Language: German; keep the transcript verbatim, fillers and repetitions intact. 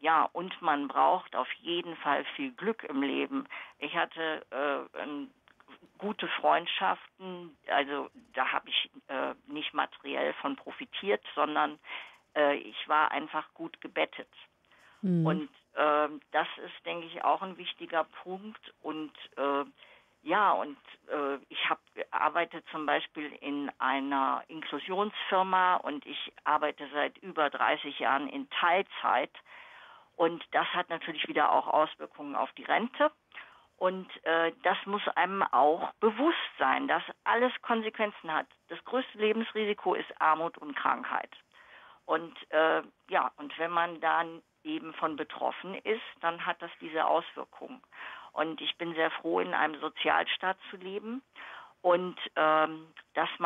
ja, und man braucht auf jeden Fall viel Glück im Leben. Ich hatte äh, ein, gute Freundschaften, also da habe ich äh, nicht materiell von profitiert, sondern äh, ich war einfach gut gebettet. Mhm. Und äh, das ist, denke ich, auch ein wichtiger Punkt. Und äh, ja, und äh, ich habe arbeite zum Beispiel in einer Inklusionsfirma und ich arbeite seit über dreißig Jahren in Teilzeit. Und das hat natürlich wieder auch Auswirkungen auf die Rente. Und äh, das muss einem auch bewusst sein, dass alles Konsequenzen hat. Das größte Lebensrisiko ist Armut und Krankheit. Und äh, ja, und wenn man dann eben von betroffen ist, dann hat das diese Auswirkungen. Und ich bin sehr froh, in einem Sozialstaat zu leben und ähm, dass man